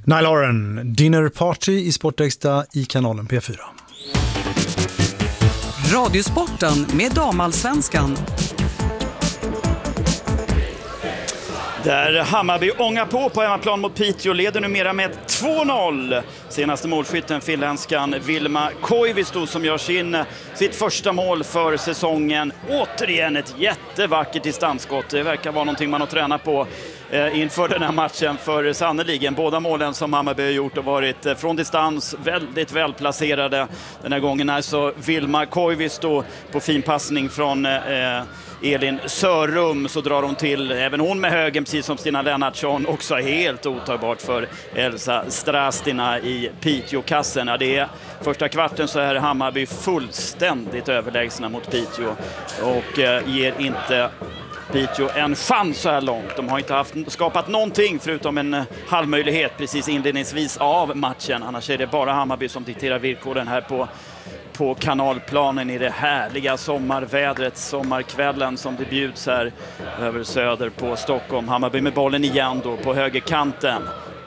Nile Oren, Dinner Party i Sportextra i kanalen P4. Radiosporten med Damallsvenskan. Där Hammarby ångar på hemmaplan mot Piteå, leder numera med 2-0. Senaste målskytten finländskan Vilma Koivisto som gör sitt första mål för säsongen. Återigen ett jättevackert distansskott. Det verkar vara någonting man har tränat på inför den här matchen, för sannoliken båda målen som Hammarby har gjort har varit från distans väldigt välplacerade. Den här gången alltså Vilma Koivisto på fin passning från Elin Sörum, så drar hon till, även hon med högen precis som Stina Lennartsson, också helt otagbart för Elsa Strastina i Piteå-kassen. Ja, det är första kvarten så är Hammarby fullständigt överlägsna mot Piteå och ger inte Piteå en chans så här långt. De har inte skapat någonting förutom en halvmöjlighet precis inledningsvis av matchen. Annars är det bara Hammarby som dikterar villkoren här på kanalplanen i det härliga sommarvädret, sommarkvällen som det bjuds här över söder på Stockholm. Hammarby med bollen igen då på högerkanten.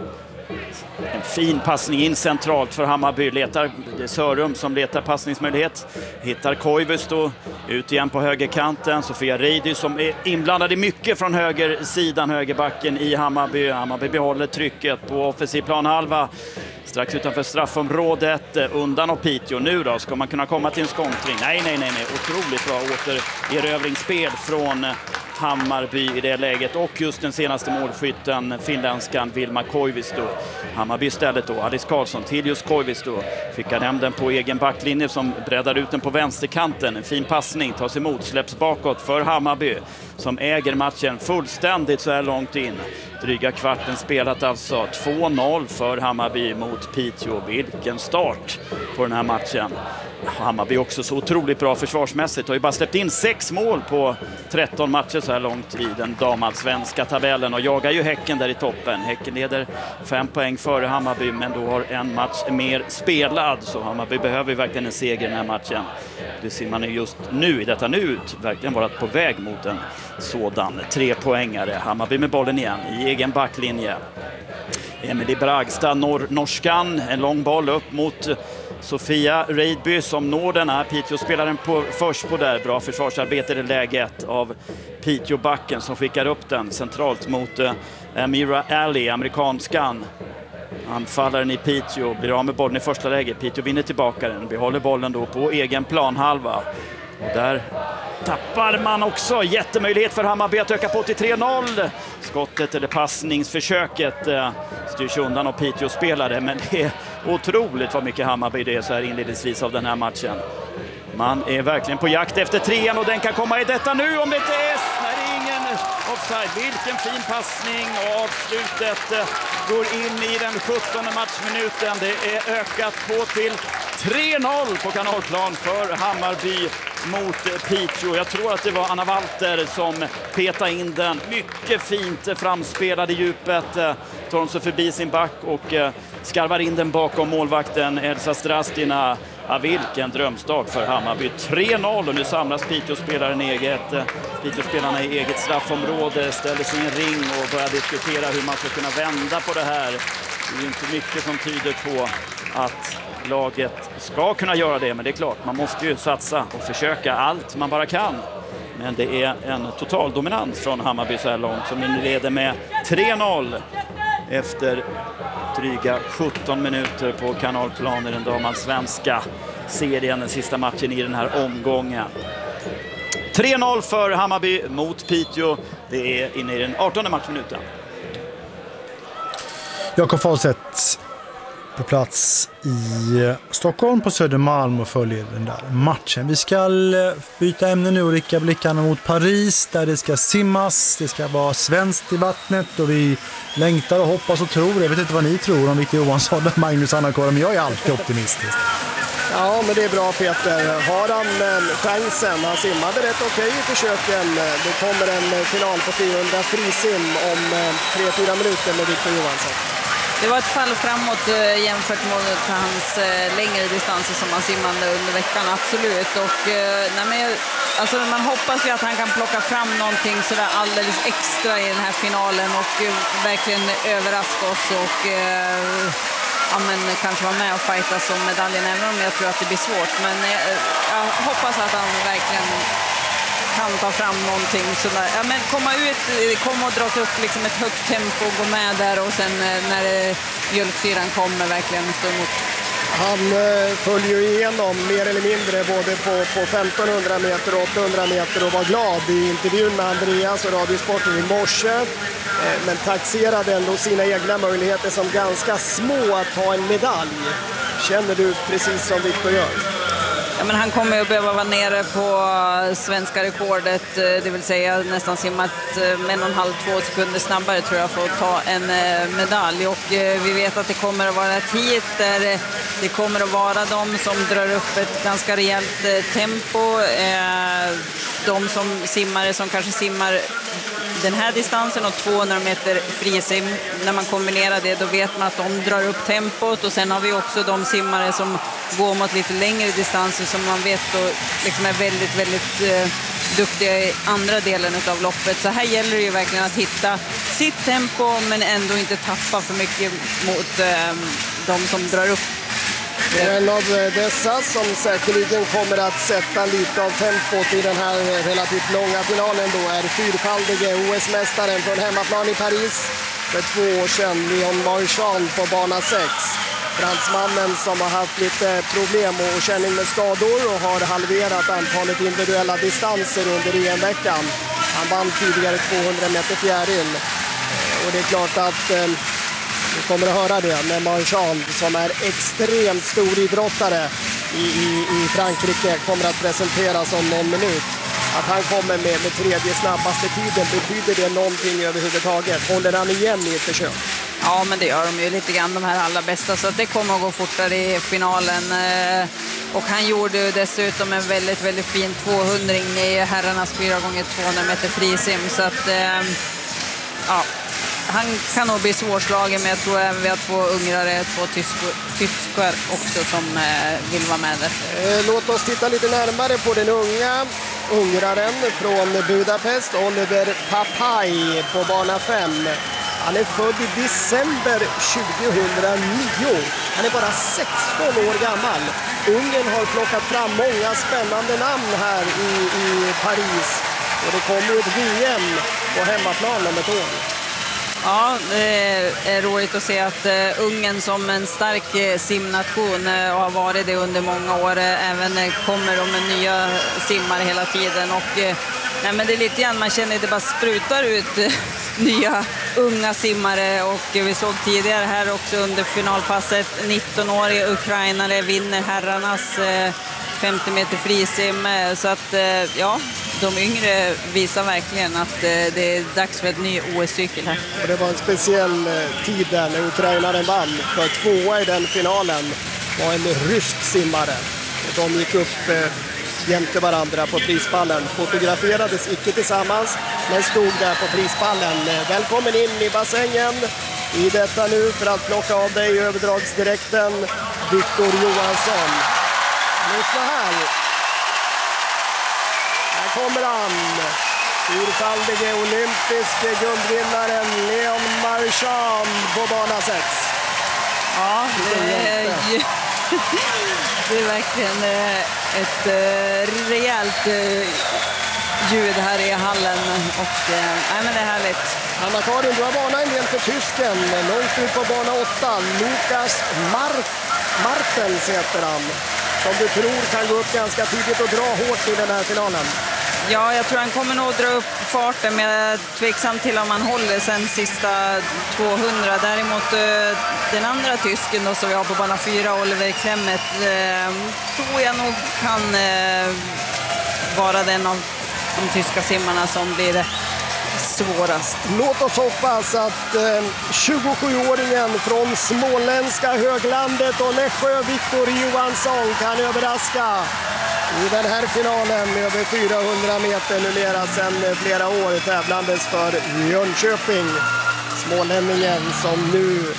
En fin passning in centralt för Hammarby. Det är Sörum som letar passningsmöjlighet. Hittar Koivisto ut igen på högerkanten. Sofia Reidi som är inblandad i mycket från högersidan, högerbacken i Hammarby. Hammarby behåller trycket på offensiv planhalva. Strax utanför straffområdet, undan av Piteå. Nu då, ska man kunna komma till en skontring? Nej. Otroligt bra återerövringsspel från Hammarby i det läget. Och just den senaste målskytten, finländskan Vilma Koivisto. Hammarby istället då, Alice Karlsson till just Koivisto. Fick han hem den på egen backlinje som breddar ut den på vänsterkanten. En fin passning, tas emot, släpps bakåt för Hammarby som äger matchen fullständigt så här långt in. Dryga kvarten spelat alltså. 2-0 för Hammarby mot Piteå. Vilken start på den här matchen. Hammarby också så otroligt bra försvarsmässigt. Har ju bara släppt in 6 mål på 13 matcher så här långt i den damallsvenska tabellen. Och jagar ju Häcken där i toppen. Häcken leder 5 poäng före Hammarby, men då har en match mer spelad. Så Hammarby behöver ju verkligen en seger i den här matchen. Det ser man just nu i detta nu verkligen varit på väg mot en sådan 3-poängare. Hammarby med bollen igen i egen backlinje. Emily Bragstad, norskan, en lång boll upp mot Sofia Reidby som når den här. Piteå spelar den först på där. Bra försvarsarbete i det läget av Piteå-backen som skickar upp den centralt mot Amira Ali, amerikanskan. Anfallaren i Piteå blir av med bollen i första läget. Piteå vinner tillbaka den. Behåller bollen då på egen planhalva. Och där tappar man också jättemöjlighet för Hammarby att öka på till 3-0. Skottet eller passningsförsöket styrs undan av Piteå-spelare, men det är otroligt vad mycket Hammarby det är så här inledningsvis av den här matchen. Man är verkligen på jakt efter 3:an och den kan komma i detta nu om det inte är när det är ingen offside. Vilken fin passning och avslutet går in i den 17:e matchminuten. Det är ökat på till 3-0 på kanalplan för Hammarby mot Piteå. Jag tror att det var Anna Walter som petade in den. Mycket fint framspelad i djupet. Tar hon sig förbi sin back och skarvar in den bakom målvakten Elsa Strastina. Ja, vilken drömstart för Hammarby. 3-0 och nu samlas Piteå-spelarna i eget straffområde, ställer sig i en ring och börjar diskutera hur man ska kunna vända på det här. Det är inte mycket som tyder på att laget ska kunna göra det, men det är klart, man måste ju satsa och försöka allt man bara kan. Men det är en total dominans från Hammarby så här långt som nu leder med 3-0 efter dryga 17 minuter på kanalplan i den damallsvenska serien, den sista matchen i den här omgången. 3-0 för Hammarby mot Piteå. Det är inne i den 18:e matchminuten. Jakob Fawcett på plats i Stockholm på Södermalm och följer den där matchen. Vi ska byta ämne nu och rikta blickarna mot Paris där det ska simmas, det ska vara svenskt i vattnet och vi längtar och hoppas och tror. Jag vet inte vad ni tror om Victor Johansson och Magnus Anna-Kåre, men jag är alltid optimistisk. Ja, men det är bra Peter. Har han chansen? Han simmade rätt okej i försöken. Det kommer en final på 400 frisim om 3-4 minuter med Victor Johansson. Det var ett fall framåt jämfört med hans längre distanser som han simmade under veckan, absolut. Och alltså man hoppas ju att han kan plocka fram någonting sådär alldeles extra i den här finalen och verkligen överraska oss och kanske vara med och fightas om medaljen, även om jag tror att det blir svårt. Men jag hoppas att han verkligen kan ta fram någonting sådär. Ja, men komma och dras upp liksom ett högt tempo och gå med där och sen när mjölksyran kommer verkligen stå emot. Han följer igenom mer eller mindre både på 1500 meter och 800 meter och var glad i intervjun med Andreas och Radiosporten i morse. Men taxerade ändå sina egna möjligheter som ganska små att ta en medalj. Känner du precis som Viktor gör? Ja, men han kommer ju behöva vara nere på svenska rekordet, det vill säga nästan simmat 1,5-2 sekunder snabbare tror jag för att ta en medalj. Och vi vet att det kommer att vara ett hit där det kommer att vara de som drar upp ett ganska rejält tempo. De simmare som kanske simmar den här distansen och 200 meter frisim, när man kombinerar det då vet man att de drar upp tempot, och sen har vi också de simmare som går mot lite längre distanser som man vet då liksom är väldigt, väldigt duktiga i andra delen av loppet. Så här gäller det ju verkligen att hitta sitt tempo men ändå inte tappa för mycket mot de som drar upp. En av dessa som säkerligen kommer att sätta lite av tempot i den här relativt långa finalen då är fyrfaldige OS-mästaren från hemmaplan i Paris för 2 år sedan, Leon Marchand på bana 6. Fransmannen som har haft lite problem och känning med skador och har halverat antalet individuella distanser under EM-veckan. Han vann tidigare 200 meter fjäril och det är klart att vi kommer att höra det när Marchand, som är extremt stor idrottare i Frankrike, kommer att presenteras om någon minut. Att han kommer med tredje snabbaste tiden, betyder det någonting överhuvudtaget? Håller han igen i ett försök? Ja, men det gör de ju lite grann, de här allra bästa, så att det kommer att gå fortare i finalen. Och han gjorde dessutom en väldigt, väldigt fin 200 i herrarnas 4x200 meter frisim, så att ja, han kan nog bli svårslagen, men jag tror även vi har 2 ungrare, 2 tyskar också som vill vara med där. Låt oss titta lite närmare på den unga ungraren från Budapest, Oliver Papai på bana 5. Han är född i december 2009. Han är bara 16 år gammal. Ungern har plockat fram många spännande namn här i Paris. Och det kommer ett VM på hemmaplan om ett år. Ja, det är roligt att se att Ungern som en stark simnation och har varit det under många år även kommer de med nya simmare hela tiden. Och nej, men det är lite grann, man känner att det bara sprutar ut nya unga simmare, och vi såg tidigare här också under finalpasset 19-åriga ukrainare vinner herrarnas 50 meter frisim, så att ja, de yngre visar verkligen att det är dags för ett ny OS-cykel här. Och det var en speciell tid där när ukrainaren vann, för 2:a i den finalen var en rysk simmare. De gick upp jämte varandra på prispallen, fotograferades icke tillsammans men stod där på prispallen. Välkommen in i bassängen i detta nu för att plocka av dig överdragsdirekten, Viktor Johansson. Lyssna här. Här kommer han. Fyrfaldige olympiske guldvinnaren Leon Marchand på bana 6. Ja, det är verkligen ett rejält ljud här i hallen, och nej, men det är härligt. Anna-Karin, du har varnat en del för tysken. Långt ut på bana 8. Lukas Martens heter han. Som du tror kan gå upp ganska tidigt och dra hårt i den här finalen. Ja, jag tror han kommer nog dra upp farten, men jag är tveksam till om han håller sen sista 200. Däremot den andra tysken då, som vi har på bana 4, Oliver Klemmet, tror jag nog kan vara den av de tyska simmarna som blir svårast. Låt oss hoppas att 27-åringen från småländska höglandet och Nässjö, Viktor Johansson, kan överraska i den här finalen över 400 meter numera sedan flera år tävlandes för Jönköping. Smålänningen som nu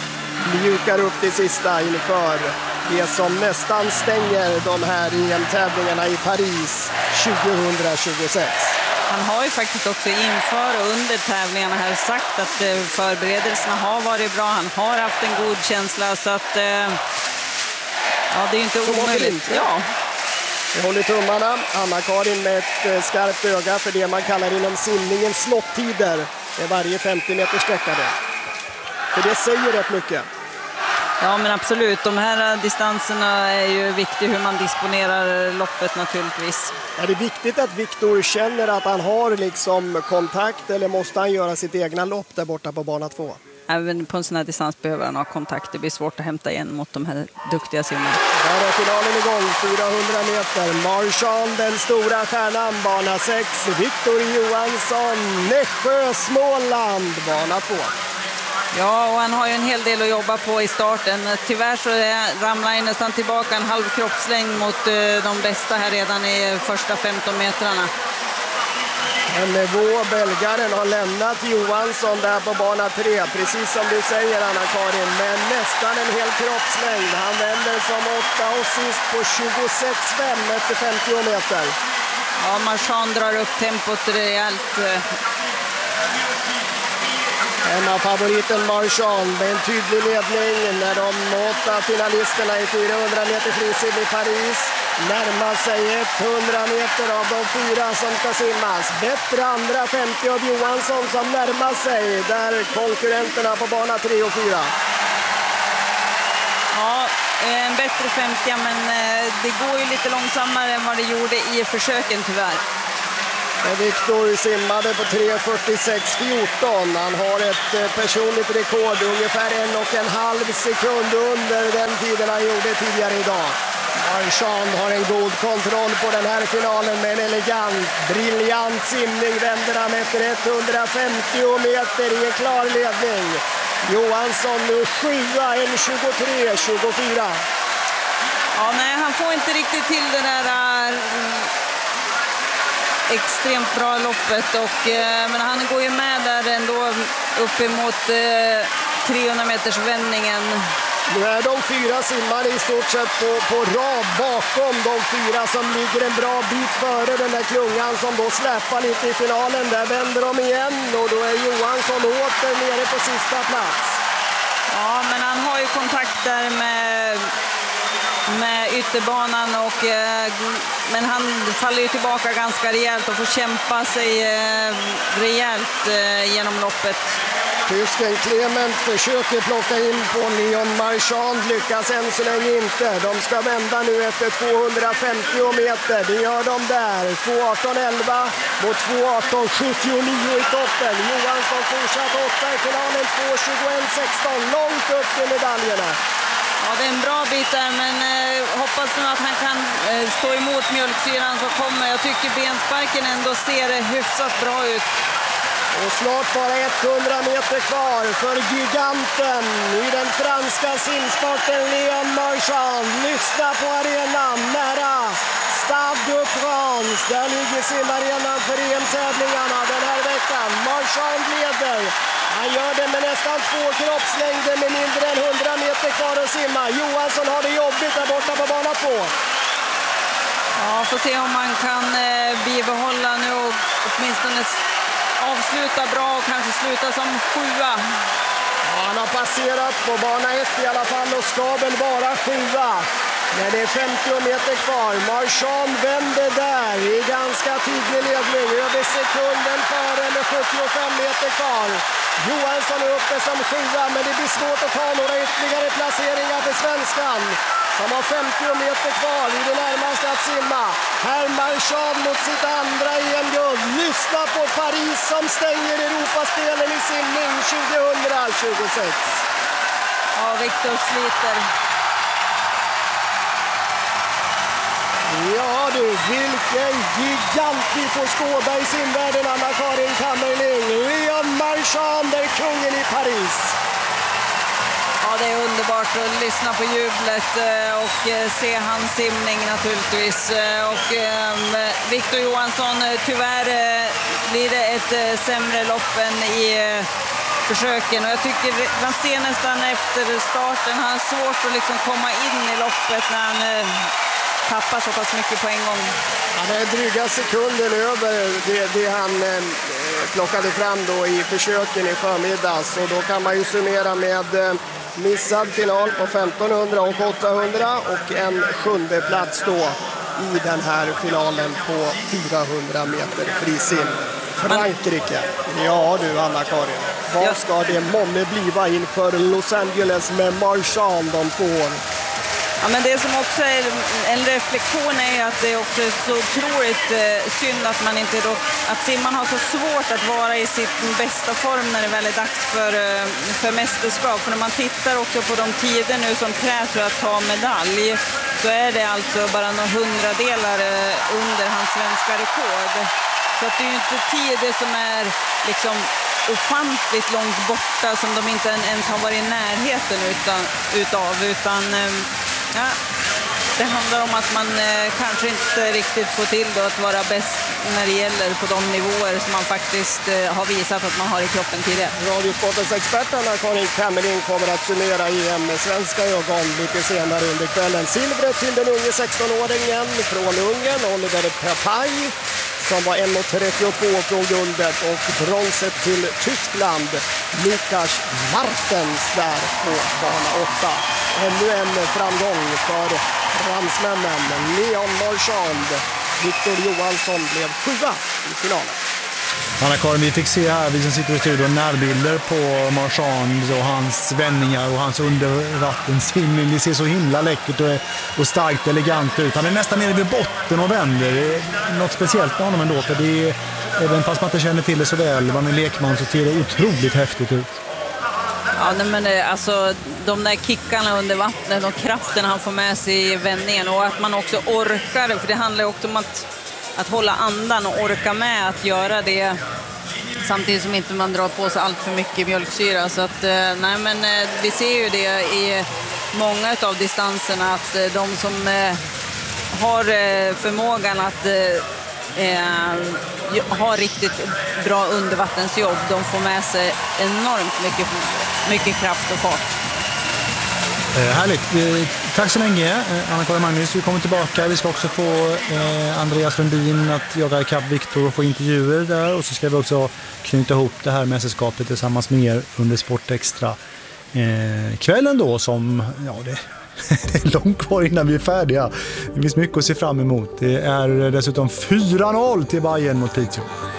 mjukar upp det sista inför det som nästan stänger de här EM-tävlingarna i Paris 2026. Han har ju faktiskt också inför och under tävlingarna här sagt att förberedelserna har varit bra. Han har haft en god känsla, så att ja, det är ju inte omöjligt. Ja. Vi håller tummarna. Anna-Karin med ett skarpt öga för det man kallar inom simningen slottider. Det är varje 50 meter sträckade. För det säger rätt mycket. Ja, men absolut. De här distanserna är ju viktigt, hur man disponerar loppet naturligtvis. Är det viktigt att Viktor känner att han har liksom kontakt, eller måste han göra sitt egna lopp där borta på bana 2? Även på en sån här distans behöver han ha kontakt. Det blir svårt att hämta igen mot de här duktiga simmarna. Där är finalen igång, 400 meter. Marchand, den stora stjärnan, bana 6. Viktor Johansson, Nässjö, Småland, bana 2. Ja, och han har ju en hel del att jobba på i starten. Tyvärr så ramlar han nästan tillbaka en halv kroppslängd mot de bästa här redan i första 15 metrarna. En nivå, belgaren har lämnat Johansson där på bana 3, precis som du säger Anna-Karin, men nästan en hel kroppslängd. Han vänder som 8 och sist på 26,5 efter 50 meter. Ja, Marchand drar upp tempot rejält. En av favoriten Marchand med en tydlig ledning när de 8 finalisterna i 400 meter frisim i Paris närmar sig 100 meter av de 4 som ska simmas. Bättre andra 50 av Johansson som närmar sig där konkurrenterna på bana 3 och 4. Ja, en bättre 50, men det går ju lite långsammare än vad det gjorde i försöken tyvärr. Viktor simmade på 3:46,14. Han har ett personligt rekord, ungefär 1,5 sekund under den tiden han gjorde tidigare idag. Marchand har en god kontroll på den här finalen med en elegant, briljant simning. Vänder han efter 150 meter i en klar ledning. Johansson nu 7:a, 1:23,24. Ja, nej, han får inte riktigt till det där extremt bra loppet, men han går ju med där ändå uppemot 300 meters vändningen. Nu är de 4 simmare i stort sett på rad bakom de 4 som ligger en bra bit före den där klungan som då släpar lite i finalen. Där vänder de igen och då är Johansson åter nere på sista plats. Ja, men han har ju kontakt där med ytterbanan, men han faller ju tillbaka ganska rejält och får kämpa sig rejält genom loppet. Tysken Clement försöker plocka in på Leon Marchand, lyckas än så länge inte. De ska vända nu efter 250 meter. Det gör de där. 2:18,11 mot 2:18,79 i toppen. Johansson fortsatt 8 i finalen, 2:21,16. Långt upp till medaljerna. Ja, det är en bra bit där, men hoppas nu att han kan stå emot mjölksyran som kommer. Jag tycker bensparken ändå ser hyfsat bra ut. Och snart bara 100 meter kvar för giganten i den franska simsporten Leon Marchand. Lyssna på arenan nära Stade de France. Där ligger simarenan för EM-tävlingarna den här veckan. Marchand leder. Han gör det med nästan 2 kroppslängder med mindre än 100 meter kvar att simma. Johansson har det jobbigt där borta på bana 2. Ja, får se om man kan bibehålla nu och åtminstone avsluta bra och kanske sluta som 7:a. Ja, han har passerat på bana 1 i alla fall och ska väl vara 7:a. Men det är 50 meter kvar. Marchand vänder där i ganska tydlig ledning. Över sekunden före med 75 meter kvar. Johansson är uppe som 7:a, men det blir svårt att ta några ytterligare placeringar för svenskan. Som har 50 meter kvar i det närmaste att simma. Här Marchand mot sitt andra EM-guld. Lyssna på Paris som stänger Europaspelen i simning 2026. Ja, Viktor sliter. Ja du, vilken gigant vi får skåda i simvärlden, Anna-Karin Kammerling. Leon Marchand är kungen i Paris. Ja, det är underbart att lyssna på jublet och se hans simning naturligtvis. Och Viktor Johansson, tyvärr blir det ett sämre lopp än försöken. Och jag tycker man ser nästan efter starten, han har svårt att liksom komma in i loppet när han tappar så pass mycket på en gång. Ja, det är dryga sekunder över det han plockade fram då i försöken i förmiddags. Och då kan man ju summera med missad final på 1500 och 800 och en 7:e plats då i den här finalen på 400 meter frisim. Frankrike. Ja du, Anna-Karin. Vad ska det månne bliva inför Los Angeles med Marchand de 2 år? Ja, men det som också är en reflektion är att det är också så otroligt synd att man inte då, att simman har så svårt att vara i sin bästa form när det väl är dags för mästerskap. För när man tittar också på de tider nu som krävs för att ta medalj, så är det alltså bara några hundradelar under hans svenska rekord. Så att det är ju inte tider som är liksom ofantligt långt borta som de inte ens har varit i närheten utan ja, det handlar om att man kanske inte riktigt får till då att vara bäst när det gäller på de nivåer som man faktiskt har visat att man har i kroppen tidigare. Radiosportens expert Anna-Karin Kammerling kommer att summera EM med svenska ögon lite senare under kvällen. Silvret till den unge 16-åringen från Ungern, Oliver Pepay, som var 1,32 från guldet, och bronset till Tyskland, Lukas Martens där på bana 8. Ännu en framgång för fransmännen. Leon Marchand. Victor Johansson blev 7:a i finalen. Anna-Karin, vi fick se här, vi som sitter i studion, närbilder på Marchand och hans vändningar och hans undervattenssimning. Det ser så himla läckert och starkt elegant ut. Han är nästan nere vid botten och vänder. Det är något speciellt med honom ändå, för det är, även fast man inte känner till det så väl, man är lekman, så ser det otroligt häftigt ut. Ja, men alltså de där kickarna under vattnet och kraften han får med sig i vändningen, och att man också orkar, för det handlar också om att hålla andan och orka med att göra det samtidigt som inte man drar på sig allt för mycket mjölksyra. Så att nej, men vi ser ju det i många av distanserna, att de som har förmågan att har riktigt bra undervattensjobb, de får med sig enormt mycket kraft och fart. Härligt. Tack så länge, Anna-Karin Magnus. Vi kommer tillbaka. Vi ska också få Andreas Lundin att jaga ikapp Viktor och få intervjuer där. Och så ska vi också knyta ihop det här mästerskapet tillsammans med er under Sportextra kvällen då, som, ja, det är långt kvar innan vi är färdiga. Det finns mycket att se fram emot. Det är dessutom 4-0 till Bayern mot Piteå.